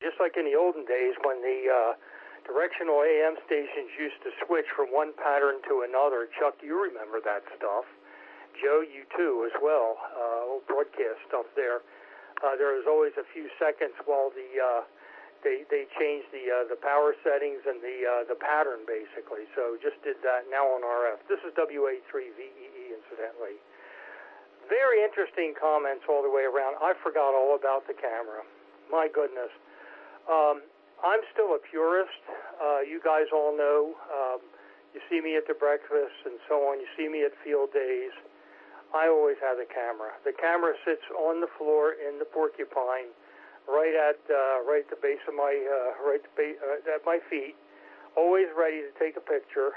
just like in the olden days when the directional AM stations used to switch from one pattern to another. Chuck, you remember that stuff. Joe, you too as well. Old broadcast stuff there. There was always a few seconds while they changed the power settings and the pattern basically. So just did that now on RF. This is WA3VEE incidentally. Very interesting comments all the way around. I forgot all about the camera. My goodness. I'm still a purist. You guys all know. You see me at the breakfast and so on. You see me at field days. I always have the camera. The camera sits on the floor in the Porcupine, right at the base of my at my feet. Always ready to take a picture.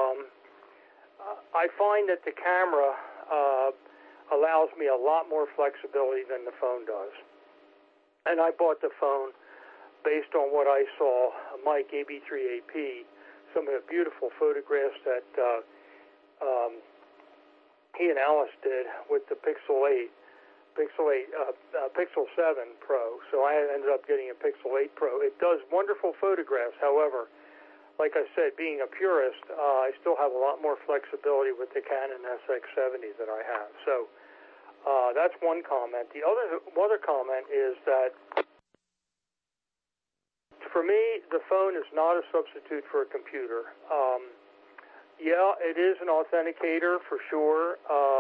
I find that the camera allows me a lot more flexibility than the phone does. And I bought the phone based on what I saw, Mike AB3AP, some of the beautiful photographs that he and Alice did with the Pixel 7 Pro. So I ended up getting a Pixel 8 Pro. It does wonderful photographs. However, like I said, being a purist, I still have a lot more flexibility with the Canon SX70 that I have. So that's one comment. The other comment is that for me, the phone is not a substitute for a computer. Yeah, it is an authenticator for sure.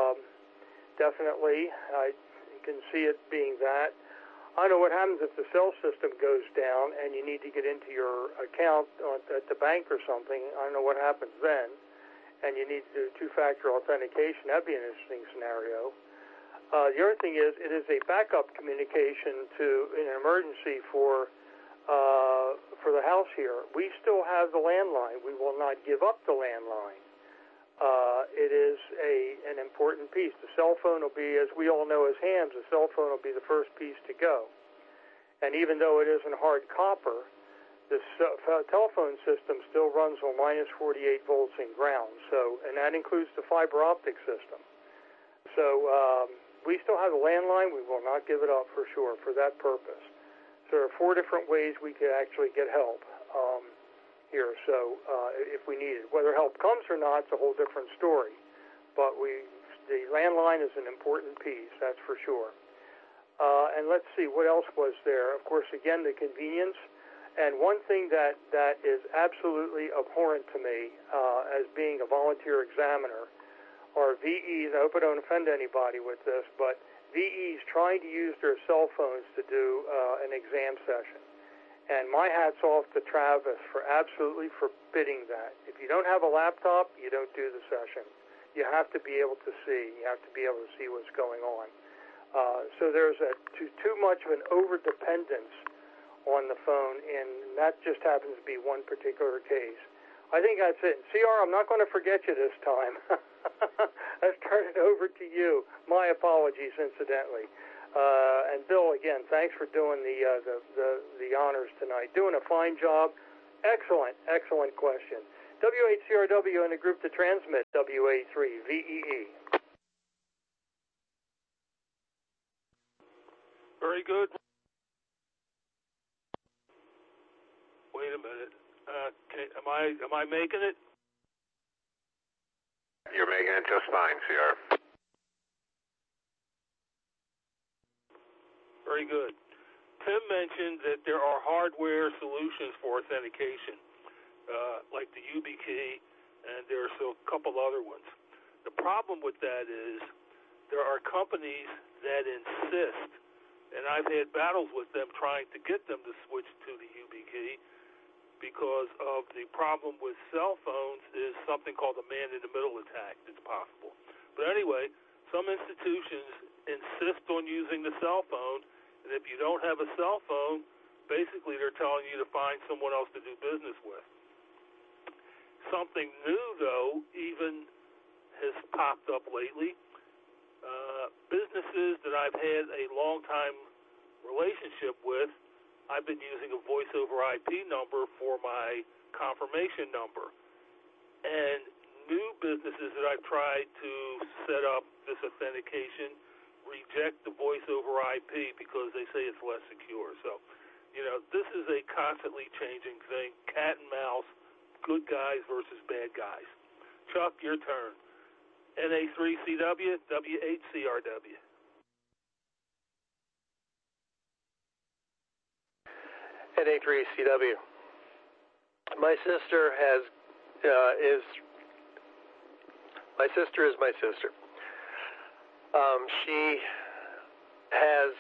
Definitely. You can see it being that. I know what happens if the cell system goes down and you need to get into your account at the bank or something. I don't know what happens then. And you need to do two-factor authentication. That'd be an interesting scenario. The other thing is it is a backup communication in an emergency for the house here. We still have the landline. We will not give up the landline. It is an important piece. The cell phone will be, as we all know as hams, the cell phone will be the first piece to go. And even though it isn't hard copper, the telephone system still runs on minus 48 volts in ground. So, and that includes the fiber optic system. So we still have the landline. We will not give it up for sure for that purpose. So there are 4 different ways we could actually get help here. So if we need it, whether help comes or not, it's a whole different story. But the landline is an important piece, that's for sure. And let's see, what else was there? Of course, again, the convenience. And one thing that is absolutely abhorrent to me as being a volunteer examiner are VEs. I hope I don't offend anybody with this, but VEs trying to use their cell phones to do an exam session. And my hat's off to Travis for absolutely forbidding that. If you don't have a laptop, you don't do the session. You have to be able to see. You have to be able to see what's going on. So there's too much of an over-dependence on the phone, and that just happens to be one particular case. I think that's it. CR, I'm not going to forget you this time. Let's turn it over to you. My apologies, incidentally. And Bill, again, thanks for doing the honors tonight. Doing a fine job. Excellent question. W8CRW and the group to transmit WA3VEE. Very good. Wait a minute. Am I making it? You're making it just fine, CR. Very good. Tim mentioned that there are hardware solutions for authentication, like the YubiKey, and there's a couple other ones. The problem with that is there are companies that insist, and I've had battles with them trying to get them to switch to the YubiKey, because of the problem with cell phones is something called a man-in-the-middle attack that's possible. But anyway, some institutions insist on using the cell phone, and if you don't have a cell phone, basically they're telling you to find someone else to do business with. Something new, though, even has popped up lately. Businesses that I've had a long-time relationship with, I've been using a voice over IP number for my confirmation number. And new businesses that I've tried to set up this authentication reject the voice over IP because they say it's less secure. So You know, this is a constantly changing thing, cat and mouse, good guys versus bad guys. Chuck, your turn. NA3CW, W8CRW. NA3CW. My sister is my sister. She has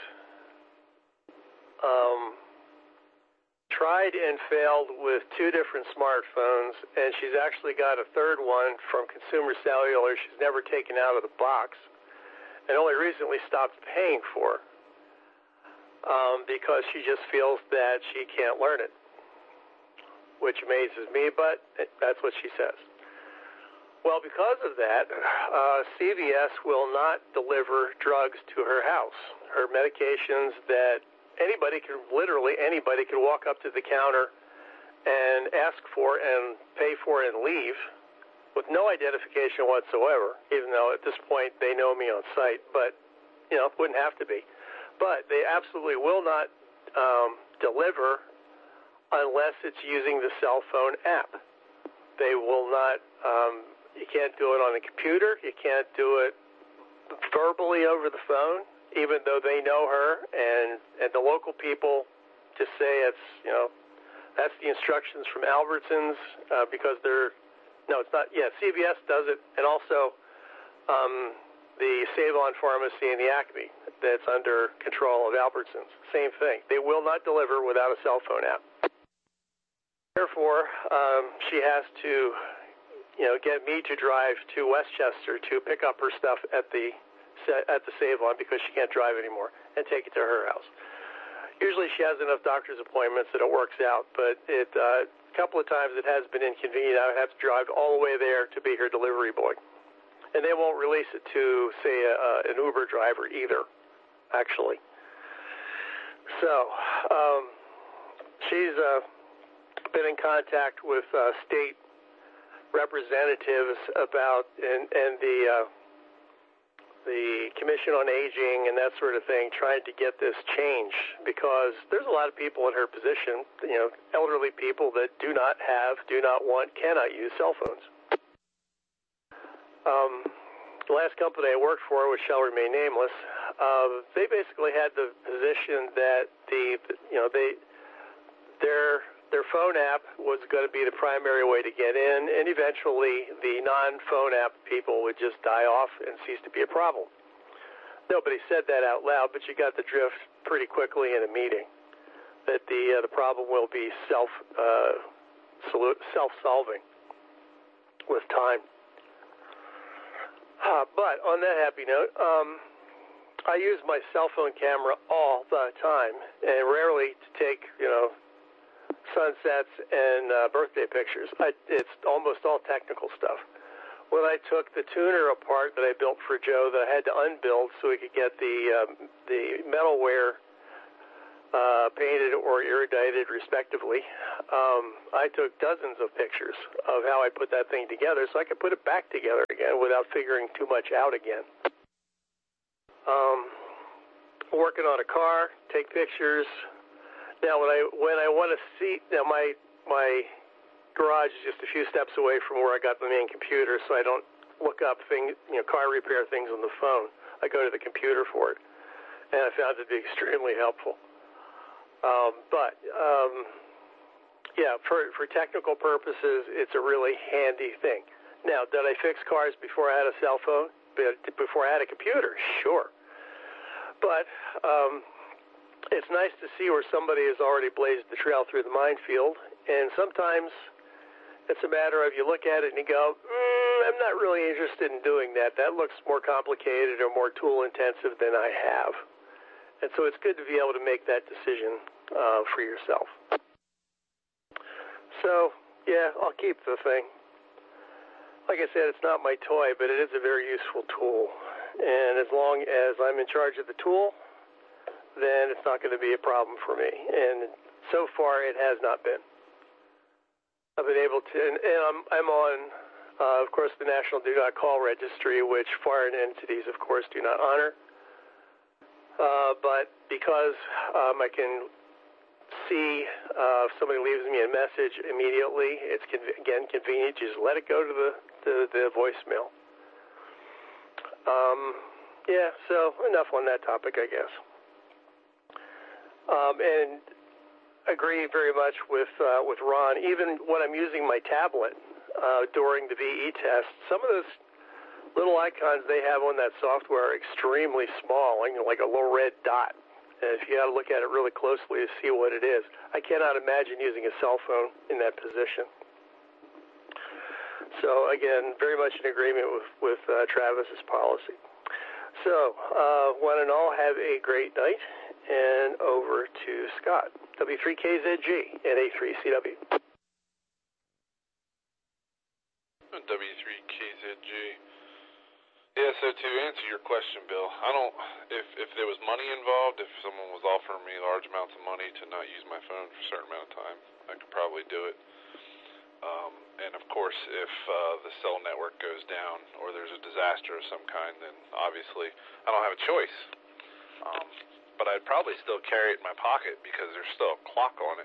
tried and failed with 2 different smartphones, and she's actually got a third one from Consumer Cellular she's never taken out of the box, and only recently stopped paying for, because she just feels that she can't learn it, which amazes me, but that's what she says. Well, because of that, CVS will not deliver drugs to her house. Her medications that literally anybody can walk up to the counter and ask for and pay for and leave with no identification whatsoever, even though at this point they know me on site, but, it wouldn't have to be. But they absolutely will not deliver unless it's using the cell phone app. They will not, you can't do it on a computer, you can't do it verbally over the phone, even though they know her, and the local people just say it's, that's the instructions from Albertsons, because it's not, CVS does it, and also the Save-On Pharmacy and the Acme that's under control of Albertsons. Same thing. They will not deliver without a cell phone app. Therefore, she has to, get me to drive to Westchester to pick up her stuff at the Save-On because she can't drive anymore, and take it to her house. Usually she has enough doctor's appointments that it works out, but a couple of times it has been inconvenient. I would have to drive all the way there to be her delivery boy. And they won't release it to, say, an Uber driver either, actually. So she's been in contact with state representatives about and the Commission on Aging and that sort of thing, trying to get this changed, because there's a lot of people in her position, elderly people that do not want, cannot use cell phones. The last company I worked for, which shall remain nameless, they basically had the position that their phone app was going to be the primary way to get in, and eventually the non-phone app people would just die off and cease to be a problem. Nobody said that out loud, but you got the drift pretty quickly in a meeting, that the problem will be self-solving with time. But on that happy note, I use my cell phone camera all the time, and rarely to take, sunsets and birthday pictures. It's almost all technical stuff. When I took the tuner apart that I built for Joe that I had to unbuild so we could get the metalware painted or iridized respectively, I took dozens of pictures of how I put that thing together so I could put it back together again without figuring too much out again. Working on a car, take pictures. Now, when I want to see, my garage is just a few steps away from where I got the main computer, so I don't look up things, car repair things on the phone. I go to the computer for it, and I found it to be extremely helpful. For technical purposes, it's a really handy thing. Now, did I fix cars before I had a cell phone? Before I had a computer? Sure. But it's nice to see where somebody has already blazed the trail through the minefield, and sometimes it's a matter of you look at it and you go, I'm not really interested in doing that. That looks more complicated or more tool-intensive than I have. And so it's good to be able to make that decision for yourself. So, I'll keep the thing. Like I said, it's not my toy, but it is a very useful tool. And as long as I'm in charge of the tool, then it's not going to be a problem for me. And so far, it has not been. I've been able to, and I'm on, of course, the National Do Not Call Registry, which foreign entities, of course, do not honor. But because I can see if somebody leaves me a message immediately. It's again convenient. You just let it go to the voicemail. Yeah, so enough on that topic, I guess. And agree very much with Ron. Even when I'm using my tablet during the VE test, some of those little icons they have on that software are extremely small, like a little red dot. And if you got to look at it really closely to see what it is, I cannot imagine using a cell phone in that position. So again, very much in agreement with Travis's policy. So one and all, have a great night, and over to Scott, W3KZG and A3CW. W3KZG. Yeah, so to answer your question, Bill, if there was money involved, if someone was offering me large amounts of money to not use my phone for a certain amount of time, I could probably do it. And of course, if the cell network goes down or there's a disaster of some kind, then obviously I don't have a choice. But I'd probably still carry it in my pocket because there's still a clock on it.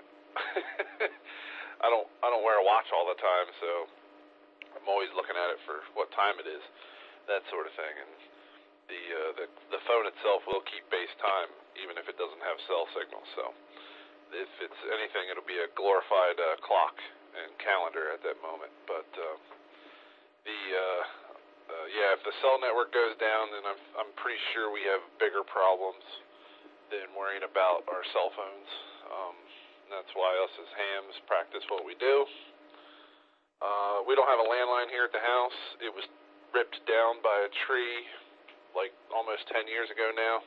I don't wear a watch all the time, so I'm always looking at it for what time it is, that sort of thing. And the phone itself will keep base time even if it doesn't have cell signal. So if it's anything, it'll be a glorified clock and calendar at that moment. But if the cell network goes down, then I'm pretty sure we have bigger problems than worrying about our cell phones. That's why us as hams practice what we do. We don't have a landline here at the house. It was ripped down by a tree like almost 10 years ago now.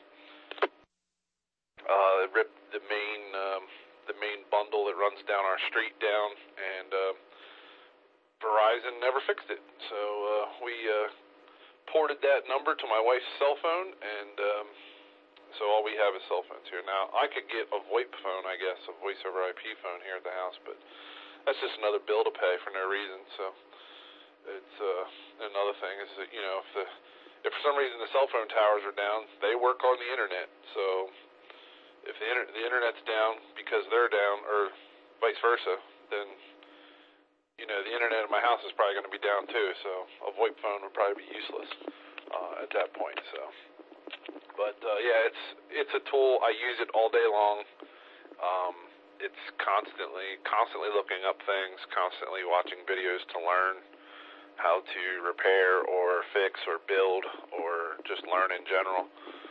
It ripped the main bundle that runs down our street down, and Verizon never fixed it. So we ported that number to my wife's cell phone, and so all we have is cell phones here. Now, I could get a VoIP phone, I guess, a voice over IP phone here at the house, but that's just another bill to pay for no reason. So it's another thing is that, if for some reason the cell phone towers are down, they work on the internet. So if the internet's down because they're down, or vice versa, then the internet in my house is probably going to be down too. So a VoIP phone would probably be useless at that point. So, but it's a tool. I use it all day long. It's constantly looking up things, constantly watching videos to learn how to repair or fix or build or just learn in general.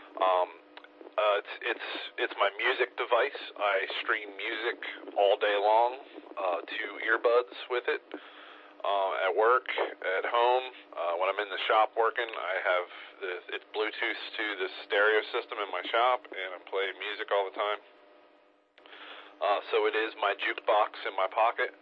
It's my music device. I stream music all day long to earbuds with it. At work, at home, when I'm in the shop working, I have it's Bluetooth to the stereo system in my shop, and I'm playing music all the time. So it is my jukebox in my pocket.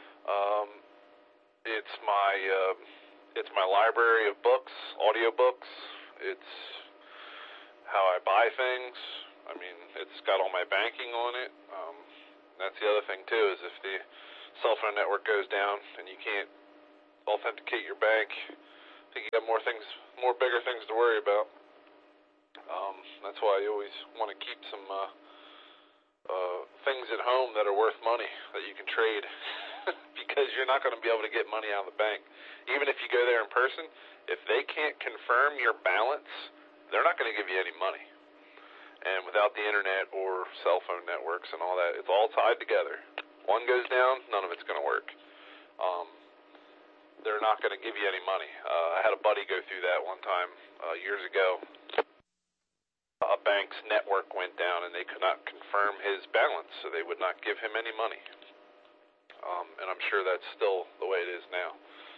It's my library of books, audiobooks. It's how I buy things. I mean, it's got all my banking on it. That's the other thing too, is if the cell phone network goes down and you can't authenticate your bank, I think you got more bigger things to worry about. That's why you always want to keep some things at home that are worth money that you can trade, because you're not going to be able to get money out of the bank. Even if you go there in person, if they can't confirm your balance, they're not going to give you any money. And without the internet or cell phone networks and all that, it's all tied together. One goes down, none of it's going to work. They're not going to give you any money. I had a buddy go through that one time years ago. A bank's network went down and they could not confirm his balance, so they would not give him any money. And I'm sure that's still the way it is now.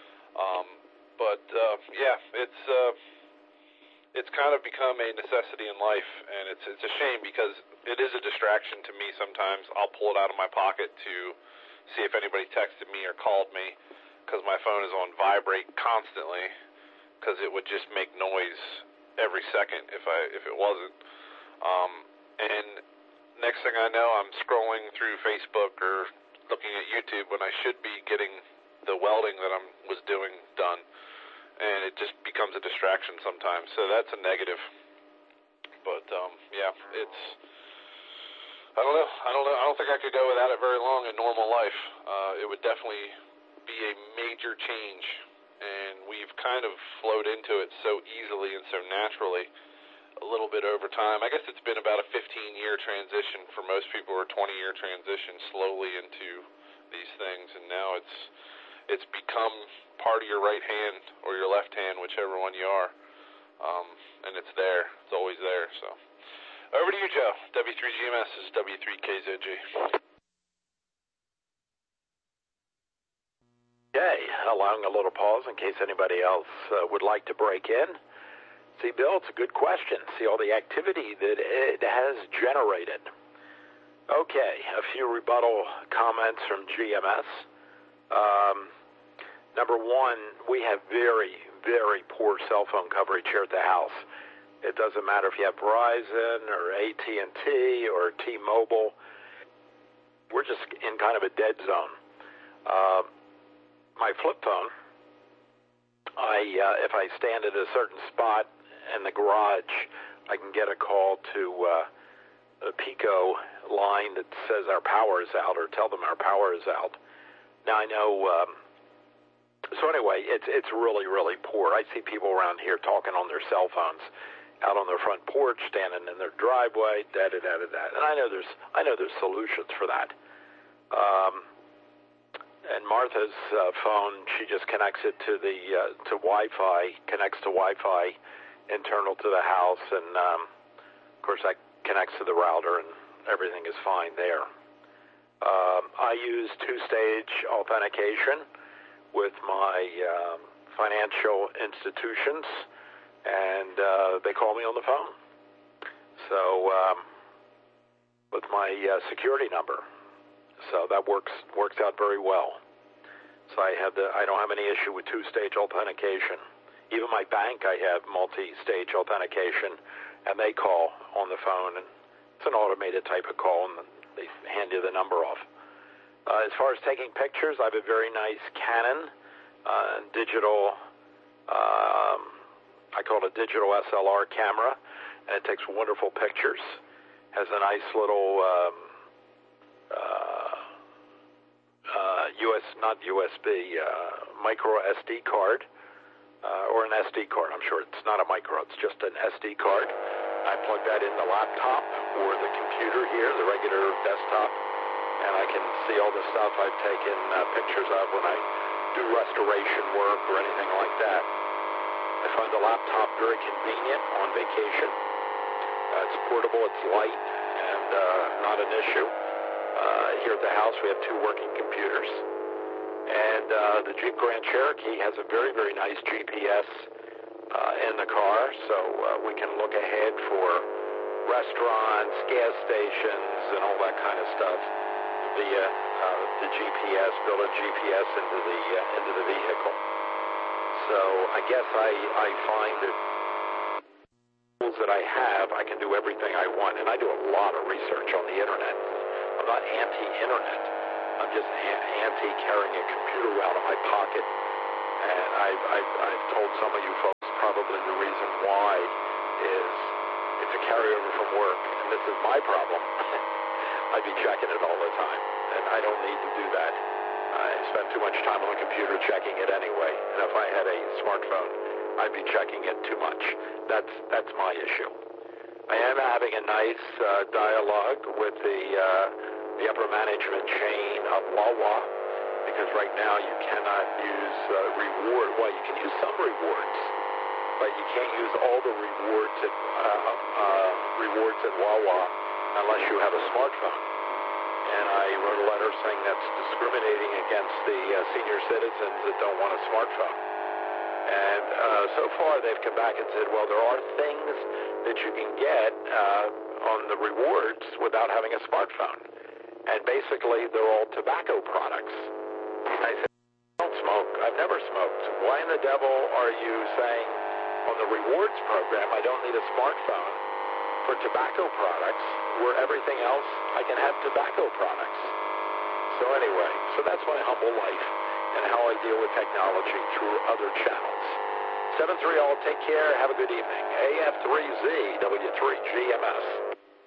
It's kind of become a necessity in life, and it's a shame because it is a distraction to me sometimes. I'll pull it out of my pocket to see if anybody texted me or called me, because my phone is on vibrate constantly, because it would just make noise every second if it wasn't. And next thing I know, I'm scrolling through Facebook or looking at YouTube when I should be getting the welding that I was doing done, and it just becomes a distraction sometimes. So that's a negative. But I don't know. I don't think I could go without it very long in normal life. It would definitely be a major change, and we've kind of flowed into it so easily and so naturally a little bit over time. I guess it's been about a 15-year transition for most people, or a 20-year transition slowly into these things, and now it's become part of your right hand or your left hand, whichever one you are, and it's there. It's always there, so... Over to you, Joe. W3GMS is W3KZG. Okay, allowing a little pause in case anybody else would like to break in. See, Bill, it's a good question. See all the activity that it has generated. Okay, a few rebuttal comments from GMS. Number one, we have very, very poor cell phone coverage here at the house. It doesn't matter if you have Verizon or AT&T or T-Mobile. We're just in kind of a dead zone. My flip phone, if I stand at a certain spot in the garage, I can get a call to a Pico line that says our power is out, or tell them our power is out. Now I know. So anyway, it's really, really poor. I see people around here talking on their cell phones, out on their front porch, standing in their driveway, and I know there's solutions for that. And Martha's phone, she just connects it to the to Wi-Fi, connects to Wi-Fi internal to the house, and of course that connects to the router, and everything is fine there. I use two-stage authentication with my financial institutions, and they call me on the phone. So with my security number, so that works out very well. So I don't have any issue with two-stage authentication. Even my bank, I have multi-stage authentication, and they call on the phone, and it's an automated type of call, and they hand you the number off. As far as taking pictures, I have a very nice Canon digital. I call it a digital SLR camera, and it takes wonderful pictures. Has a nice little micro SD card, or an SD card. I'm sure it's not a micro, it's just an SD card. I plug that in the laptop or the computer here, the regular desktop, and I can see all the stuff I've taken pictures of when I do restoration work or anything like that. I find the laptop very convenient on vacation. It's portable, it's light, and not an issue. Here at the house, we have two working computers. And the Jeep Grand Cherokee has a very, very nice GPS in the car, so we can look ahead for restaurants, gas stations, and all that kind of stuff via the GPS, build a GPS into the vehicle. So I guess I find that tools that I have, I can do everything I want, and I do a lot of research on the internet. I'm not anti-internet. I'm just anti-carrying a computer around in my pocket. And I've told some of you folks probably the reason why is it's a carryover from work, and this is my problem. I'd be checking it all the time, and I don't need to do that. I spend too much time on the computer checking it anyway, and if I had a smartphone, I'd be checking it too much. That's my issue. I am having a nice dialogue with the upper management chain of Wawa, because right now you cannot use reward. Well, you can use some rewards, but you can't use all the rewards at Wawa unless you have a smartphone. And I wrote a letter saying that's discriminating against the senior citizens that don't want a smartphone. And so far they've come back and said, well, there are things that you can get on the rewards without having a smartphone. And basically they're all tobacco products. I said, I don't smoke. I've never smoked. Why in the devil are you saying on the rewards program I don't need a smartphone for tobacco products, where everything else I can have tobacco products? So anyway, so that's my humble life and how I deal with technology through other channels. 7-3 all, take care, have a good evening. AF3Z, W3GMS.